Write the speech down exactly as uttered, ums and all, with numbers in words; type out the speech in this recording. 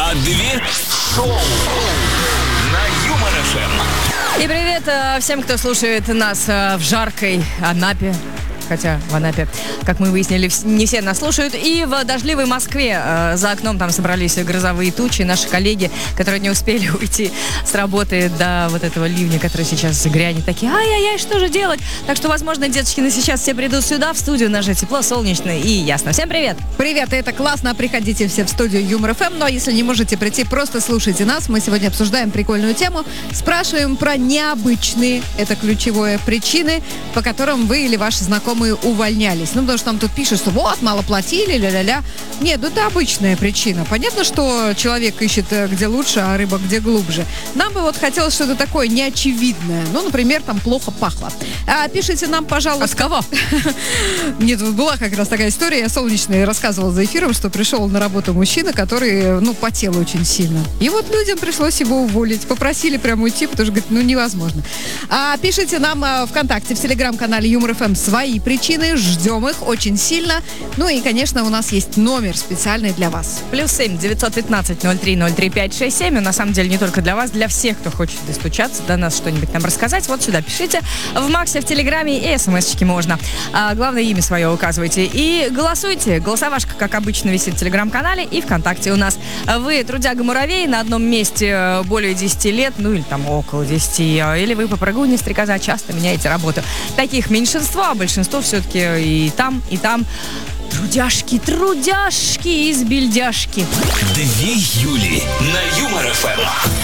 а две шоу на Юмор эф эм. И привет э, всем, кто слушает нас э, в жаркой Анапе. Хотя в Анапе, как мы выяснили, не все нас слушают. И в дождливой Москве э, за окном там собрались грозовые тучи. Наши коллеги, которые не успели уйти с работы до вот этого ливня, который сейчас грянет, такие: ай-яй-яй, что же делать? Так что, возможно, деточкины сейчас все придут сюда, в студию. У нас же тепло, солнечно и ясно. Всем привет! Привет, это классно. Приходите все в студию Юмор эф эм. Но если не можете прийти, просто слушайте нас. Мы сегодня обсуждаем прикольную тему. Спрашиваем про необычные, это ключевые причины, по которым вы или ваши знакомые увольнялись. Ну, потому что нам тут пишут, что вот, мало платили, ля-ля-ля. Нет, ну это обычная причина. Понятно, что человек ищет где лучше, а рыба где глубже. Нам бы вот хотелось что-то такое неочевидное. Ну, например, там плохо пахло. А, пишите нам, пожалуйста. А с кого? Нет, была как раз такая история. Я солнечная рассказывала за эфиром, что пришел на работу мужчина, который, ну, потел очень сильно. И вот людям пришлось его уволить. Попросили прямо уйти, потому что, говорит, ну, невозможно. А, пишите нам а, ВКонтакте, в телеграм-канале Юмор эф эм свои причины. Ждем их очень сильно. Ну и, конечно, у нас есть номер специальный для вас. Плюс семь девятьсот пятнадцать ноль три ноль три пять шесть семь. На самом деле не только для вас, для всех, кто хочет достучаться до нас, что-нибудь нам рассказать. Вот сюда пишите. В Максе, в Телеграме и смс-очки можно. А, главное, имя свое указывайте. И голосуйте. Голосовашка, как обычно, висит в Телеграм-канале и ВКонтакте у нас. Вы трудяга-муравей на одном месте более десяти лет, ну или там около десяти. Или вы попрыгуни, стрекоза, часто меняете работу. Таких меньшинство, а большинство все-таки и там, и там. Трудяшки, трудяшки из бельдяшки. Две Юли на Юмор эф эм.